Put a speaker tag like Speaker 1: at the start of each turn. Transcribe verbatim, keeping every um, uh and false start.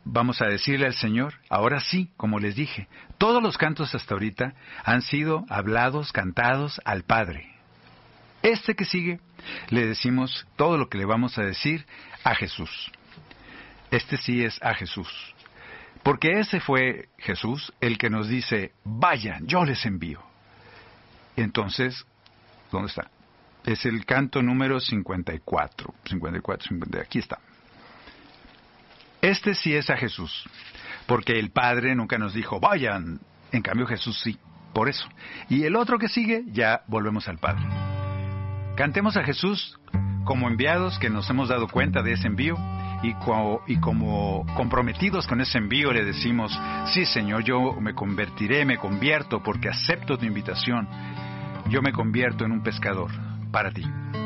Speaker 1: vamos a decirle al Señor, ahora sí, como les dije, todos los cantos hasta ahorita han sido hablados, cantados al Padre. Este que sigue, le decimos todo lo que le vamos a decir a Jesús. Este sí es a Jesús. Porque ese fue Jesús el que nos dice, vayan, yo les envío. Entonces, ¿dónde está? Es el canto número cincuenta y cuatro. cincuenta y cuatro, cincuenta, aquí está. Este sí es a Jesús. Porque el Padre nunca nos dijo, vayan. En cambio Jesús sí, por eso. Y el otro que sigue, ya volvemos al Padre. Cantemos a Jesús como enviados que nos hemos dado cuenta de ese envío. Y, co- y como comprometidos con ese envío le decimos, sí Señor, yo me convertiré, me convierto porque acepto tu invitación. Yo me convierto en un pescador para ti.